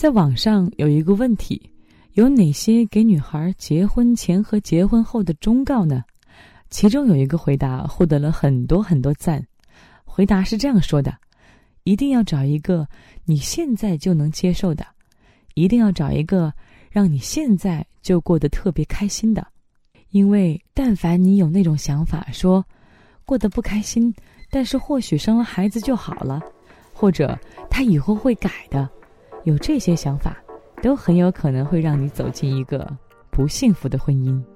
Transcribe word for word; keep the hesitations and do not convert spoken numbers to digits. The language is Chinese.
在网上有一个问题，有哪些给女孩结婚前和结婚后的忠告呢？其中有一个回答获得了很多很多赞。回答是这样说的：一定要找一个你现在就能接受的，一定要找一个让你现在就过得特别开心的。因为但凡你有那种想法，说过得不开心，但是或许生了孩子就好了，或者他以后会改的，有这些想法都很有可能会让你走进一个不幸福的婚姻。